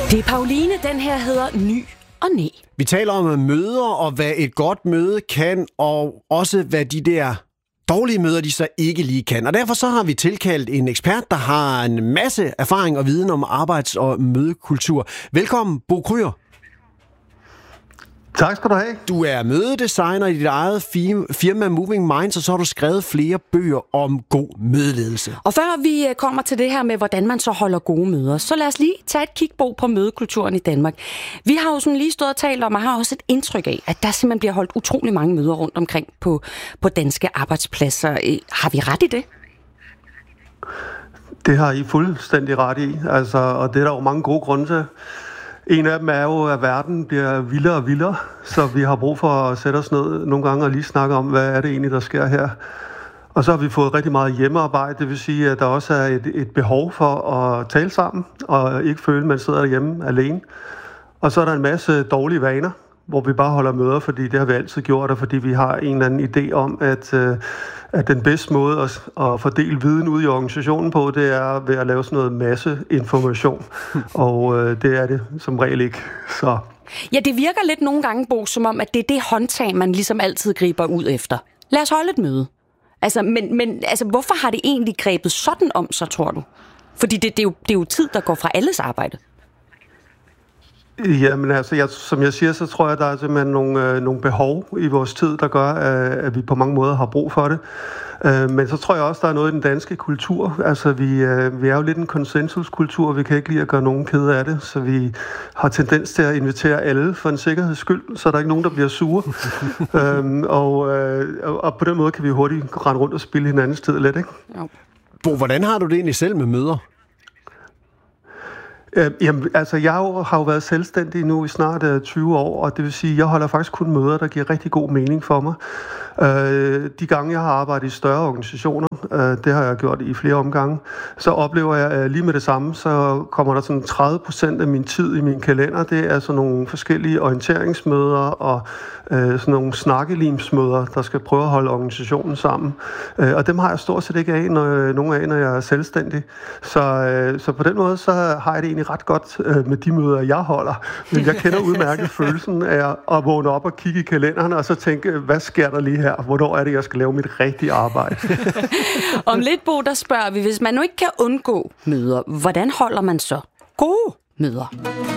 Det er Pauline, den her hedder Ny og Næ. Vi taler om møder og hvad et godt møde kan, og også hvad de der dårlige møder, de så ikke lige kan. Og derfor så har vi tilkaldt en ekspert, der har en masse erfaring og viden om arbejds- og mødekultur. Velkommen, Bo Kryer. Tak skal du have. Du er mødedesigner i dit eget firma Moving Minds, og så har du skrevet flere bøger om god mødeledelse. Og før vi kommer til det her med, hvordan man så holder gode møder, så lad os lige tage et kig på medekulturen i Danmark. Vi har jo sådan lige stået og talt om, og har også et indtryk af, at der simpelthen bliver holdt utrolig mange møder rundt omkring på danske arbejdspladser. Har vi ret i det? Det har I fuldstændig ret i, og det er der jo mange gode grunde til. En af dem er jo, at verden bliver vildere og vildere, så vi har brug for at sætte os ned nogle gange og lige snakke om, hvad er det egentlig, der sker her. Og så har vi fået rigtig meget hjemmearbejde, det vil sige, at der også er et behov for at tale sammen, og ikke føle, at man sidder derhjemme alene. Og så er der en masse dårlige vaner, hvor vi bare holder møder, fordi det har vi altid gjort, og fordi vi har en eller anden idé om, at den bedste måde at fordele viden ud i organisationen på, det er ved at lave sådan noget masse information. Og det er det som regel ikke. Så. Ja, det virker lidt nogle gange, Bo, som om, at det er det håndtag, man ligesom altid griber ud efter. Lad os holde et møde. Men hvorfor har det egentlig grebet sådan om sig, tror du? Fordi det er jo tid, der går fra alles arbejde. Jamen som jeg siger, så tror jeg, at der er simpelthen nogle behov i vores tid, der gør, at vi på mange måder har brug for det. Men så tror jeg også, der er noget i den danske kultur. Altså, vi er jo lidt en konsensuskultur, vi kan ikke lide at gøre nogen kede af det, så vi har tendens til at invitere alle for en sikkerheds skyld, så der er ikke nogen, der bliver sure. Og på den måde kan vi hurtigt rende rundt og spille hinandens tid lidt, ikke? Jo. Bo, hvordan har du det egentlig selv med møder? Jeg har jo været selvstændig nu i snart 20 år, og det vil sige, at jeg holder faktisk kun møder, der giver rigtig god mening for mig. De gange, jeg har arbejdet i større organisationer, det har jeg gjort i flere omgange, så oplever jeg lige med det samme, så kommer der sådan 30% af min tid i min kalender. Det er sådan nogle forskellige orienteringsmøder og sådan nogle snakkelimsmøder, der skal prøve at holde organisationen sammen. Og dem har jeg stort set ikke af, når jeg er selvstændig. Så på den måde, så har jeg det egentlig ret godt med de møder, jeg holder. Men jeg kender udmærket følelsen af at vågne op og kigge i kalenderen, og så tænke, hvad sker der lige her? Hvornår er det, jeg skal lave mit rigtige arbejde? Om lidt, Bo, der spørger vi, hvis man nu ikke kan undgå møder, hvordan holder man så gode møder?